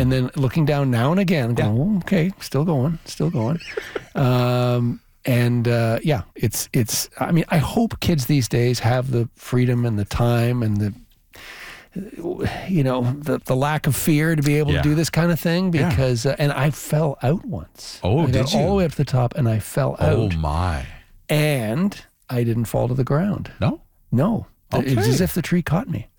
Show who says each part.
Speaker 1: and then looking down now and again, going, well, okay, still going. It's. I mean, I hope kids these days have the freedom and the time and the lack of fear to be able to do this kind of thing, because and I fell out once.
Speaker 2: Oh,
Speaker 1: I
Speaker 2: did
Speaker 1: got
Speaker 2: you?
Speaker 1: all the way up to the top and I fell out.
Speaker 2: Oh my.
Speaker 1: And I didn't fall to the ground.
Speaker 2: No?
Speaker 1: No.
Speaker 2: Okay.
Speaker 1: It was as if the tree caught me.